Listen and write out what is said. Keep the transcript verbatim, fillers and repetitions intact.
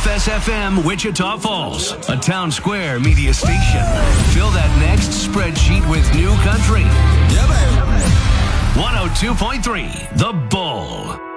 F S F M Wichita Falls, a Town Square media station. Fill that next spreadsheet with new country. Yeah, baby. one oh two point three, The Bull.